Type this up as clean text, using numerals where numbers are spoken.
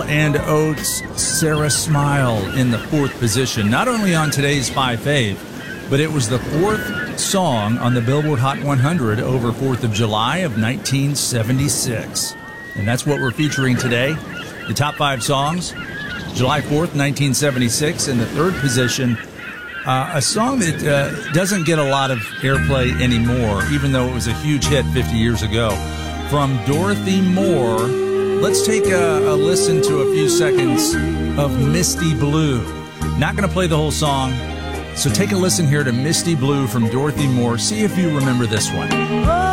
and Oates' Sarah Smile in the fourth position, not only on today's 5 Fave, but it was the fourth song on the Billboard Hot 100 over 4th of July of 1976. And that's what we're featuring today. The top 5 songs, July 4th, 1976, in the third position. A song that doesn't get a lot of airplay anymore, even though it was a huge hit 50 years ago. From Dorothy Moore, let's take a listen to a few seconds of Misty Blue. Not going to play the whole song, so take a listen here to Misty Blue from Dorothy Moore. See if you remember this one.